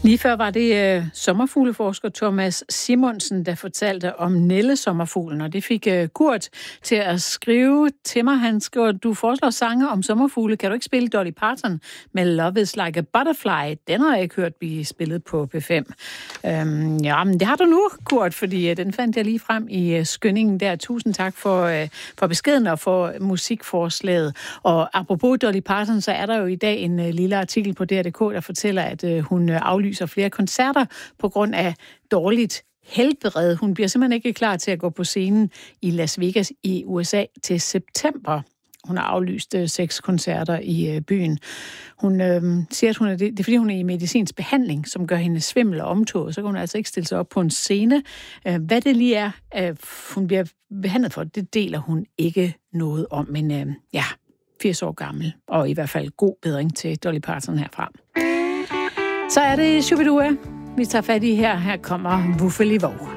Lige før var det sommerfugleforsker Thomas Simonsen, der fortalte om nællesommerfuglen, og det fik Kurt til at skrive til mig. Han skriver, du foreslår sange om sommerfugle. Kan du ikke spille Dolly Parton med Love is like a Butterfly? Den har jeg ikke hørt blive spillet på P5. Ja, men det har du nu, Kurt, fordi den fandt jeg lige frem i skyndingen der. Tusind tak for beskeden og for musikforslaget. Og apropos Dolly Parton, så er der jo i dag en lille artikel på DR.dk, der fortæller, at hun aflyser flere koncerter på grund af dårligt helbred. Hun bliver simpelthen ikke klar til at gå på scenen i Las Vegas i USA til september. Hun har aflyst 6 koncerter i byen. Hun siger, at det er fordi, hun er i medicinsk behandling, som gør hende svimmel og omtåget. Så kan hun altså ikke stille sig op på en scene. Hvad det lige er, hun bliver behandlet for, det deler hun ikke noget om. Men 80 år gammel, og i hvert fald god bedring til Dolly Parton herfra. Så er det Shubidua, vi tager fat i her. Her kommer Wuffeli Vov.